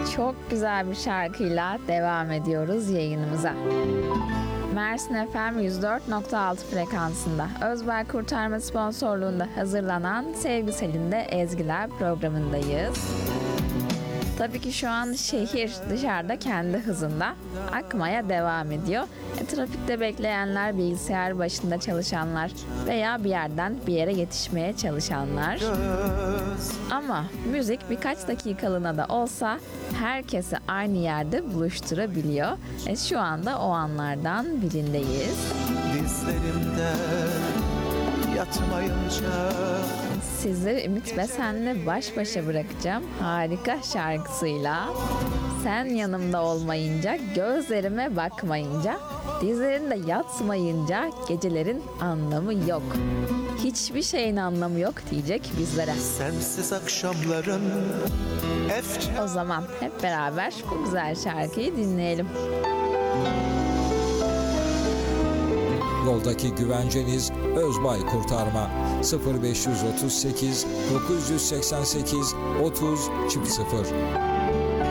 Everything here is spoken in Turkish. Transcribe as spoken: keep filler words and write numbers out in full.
Çok güzel bir şarkıyla devam ediyoruz yayınımıza. Mersin F M yüz dört nokta altı frekansında Özbay Kurtarma sponsorluğunda hazırlanan Sevgisel'in de Ezgiler programındayız. Tabii ki şu an şehir dışarıda kendi hızında akmaya devam ediyor. E, trafikte bekleyenler, bilgisayar başında çalışanlar veya bir yerden bir yere yetişmeye çalışanlar. Ama müzik birkaç dakikalığına da olsa herkesi aynı yerde buluşturabiliyor. E, şu anda o anlardan birindeyiz. Dizlerimde yatmayınca Sizleri Ümit Besen'le baş başa bırakacağım harika şarkısıyla. Sen yanımda olmayınca, gözlerime bakmayınca, dizlerinde yatmayınca gecelerin anlamı yok. Hiçbir şeyin anlamı yok diyecek bizlere. sensiz akşamların efçe. O zaman hep beraber bu güzel şarkıyı dinleyelim. Yoldaki güvenceniz Özbay Kurtarma sıfır beş otuz sekiz dokuz seksen sekiz otuz sıfır.